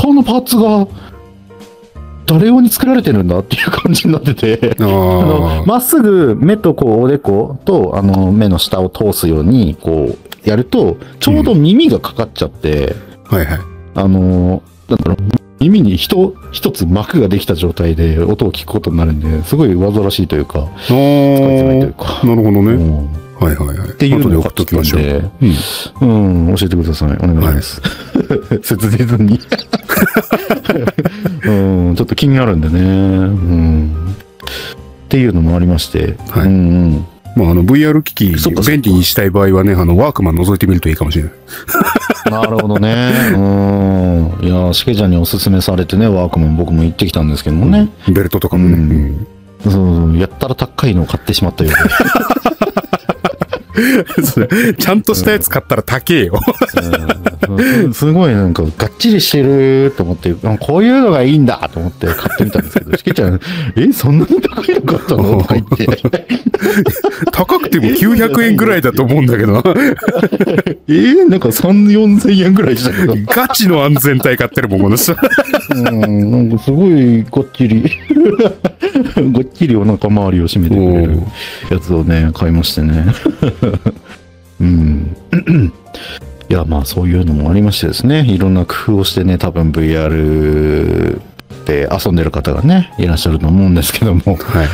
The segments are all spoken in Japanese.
他のパーツが誰用に作られてるんだっていう感じになってて、まっすぐ目とこうおでこと目の下を通すようにこうやるとちょうど耳がかかっちゃって、 はいはい。 だから耳に一つ膜ができた状態で音を聞くことになるんで、すごい煩わしいというか、使いづらいというか。 なるほどね。はいはいはい。 っていうのを送っときましょう。教えてください。お願いします。切実に。ちょっと気になるんでね。っていうのもありまして。 はい。まあ、VR 機器、便利にしたい場合はね、ワークマン覗いてみるといいかもしれない。 なるほどね。いや、しけちゃんにおすすめされてね、ワークマン僕も行ってきたんですけどもね。 ベルトとかもね。 そうやったら高いのを買ってしまったようで。 ちゃんとしたやつ買ったら高えよ。 すごいなんかがっちりしてると思って、こういうのがいいんだと思って買ってみたんですけど、しけちゃん、そんなに高いの買ったのとか言って。 高くても900円ぐらいだと思うんだけど。なんか 3、4000円ぐらいしたけど。 ガチの安全帯買ってるもん、この人。 なんかすごいごっちり、ごっちりお腹周りを締めてくれるやつをね、買いましてね。いや、まあそういうのもありましてですね、いろんな工夫をしてね、多分 VR で遊んでる方がね、いらっしゃると思うんですけども、 はい。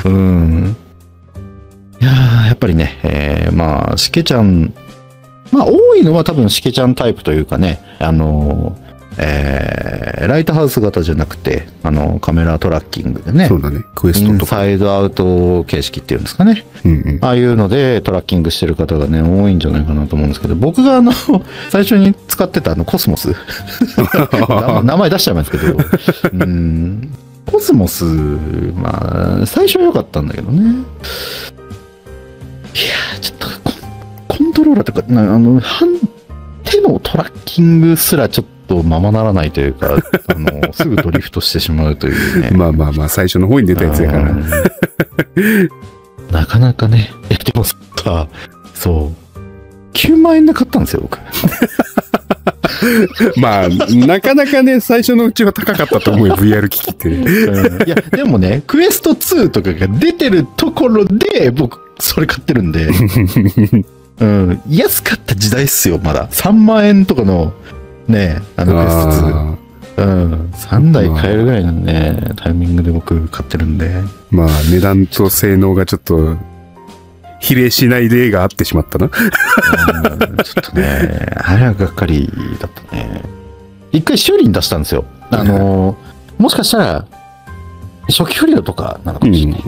いやー、やっぱりね、まあ、しけちゃん、まあ多いのは多分しけちゃんタイプというかね、ライトハウス型じゃなくて、カメラトラッキングでね。 そうだね。クエストとか。 インサイドアウト形式っていうんですかね。ああいうのでトラッキングしてる方がね、多いんじゃないかなと思うんですけど、僕が最初に使ってたコスモス。名前出しちゃいますけど、コスモス、まあ、最初は良かったんだけどね。いやー、ちょっとコントローラーとか、手のトラッキングすらちょっとままならないというか、すぐドリフトしてしまうというね。 まあまあまあ、最初の方に出たやつやから。 なかなかね。でもさ、そう。9万円で買ったんですよ、僕。 まあ、なかなかね、最初のうちは高かったと思うよ、VR 機器って。 いや、でもね、クエスト2とかが出てるところで、僕、それ買ってるんで。安かった時代っすよ、まだ。3万円とかの、ね、クエスト2。3台買えるぐらいのね、タイミングで僕買ってるんで。 まあ、値段と性能がちょっと、比例しない例があってしまったな。 ちょっとね、あれはがっかりだったね。一回修理に出したんですよ。もしかしたら、初期不良とかなのかもしれない。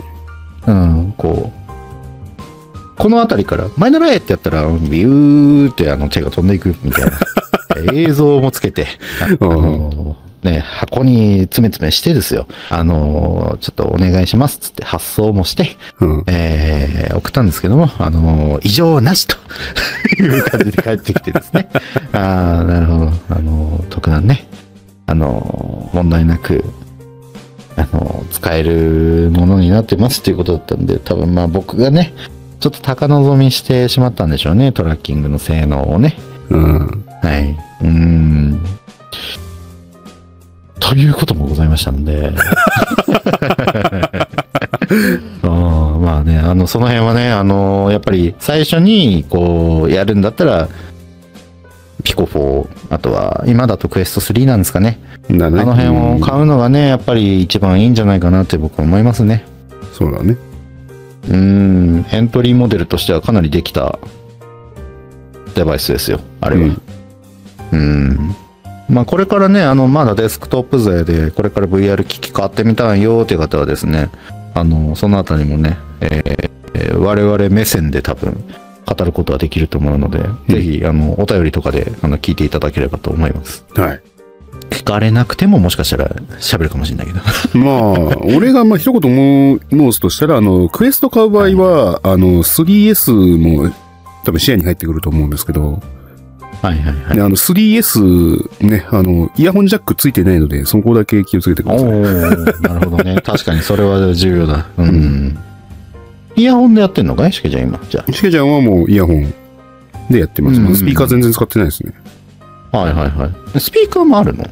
この辺りから、前ならえってやったら、ビューって手が飛んでいくみたいな。映像もつけて、ね、箱に詰め詰めしてですよ。ちょっとお願いしますっつって発送もして、送ったんですけども、異常なしという感じで帰ってきてですね。なるほど。特段ね、問題なく、使えるものになってますっていうことだったんで、多分まあ僕がね、ちょっと高望みしてしまったんでしょうね、トラッキングの性能をね。はい。ということもございましたので。まあね、その辺はね、やっぱり最初にこうやるんだったら、ピコ4、あとは今だとクエスト3なんですかね。あの辺を買うのがね、やっぱり一番いいんじゃないかなって僕は思いますね。 そうだね。 エントリーモデルとしてはかなりできたデバイスですよ、あれは。まあこれからね、まだデスクトップ勢で、これから VR 機器買ってみたいよっていう方はですね、そのあたりもね、我々目線で多分語ることはできると思うので、ぜひ、お便りとかで、聞いていただければと思います。 はい。 聞かれなくてももしかしたら喋るかもしれないけど。 まあ、俺が一言申すとしたら、クエスト買う場合は、3S も多分視野に入ってくると思うんですけど、 はいはいはい。 3S ね、イヤホンジャックついてないので、そこだけ気をつけてください。 なるほどね。確かにそれは重要だ。イヤホンでやってんのかいしけちゃん今。じゃあ。 しけちゃんはもうイヤホンでやってます。スピーカー全然使ってないですね。 はいはいはい。スピーカーもあるの？